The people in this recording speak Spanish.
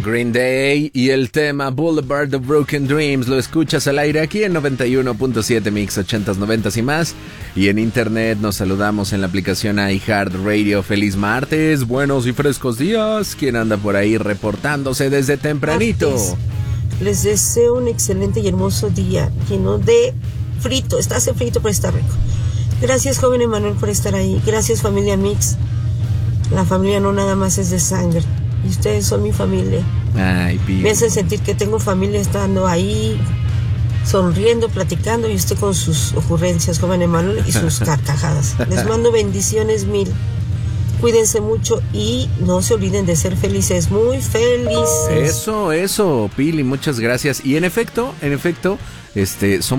Green Day y el tema Boulevard of Broken Dreams. Lo escuchas al aire aquí en 91.7 Mix 80s, 90s y más. Y en internet nos saludamos en la aplicación iHeartRadio. Feliz martes, buenos y frescos días. ¿Quién anda por ahí reportándose desde tempranito? Les deseo un excelente y hermoso día lleno de frito. Hace frito, pero está rico. Gracias, joven Emanuel, por estar ahí. Gracias, familia Mix. La familia no nada más es de sangre. Y ustedes son mi familia. Ay, Pili. Me hacen sentir que tengo familia estando ahí, sonriendo, platicando, y usted con sus ocurrencias, joven Emanuel, y sus carcajadas. Les mando bendiciones mil. Cuídense mucho y no se olviden de ser felices, muy felices. Eso, Pili, muchas gracias. Y en efecto, somos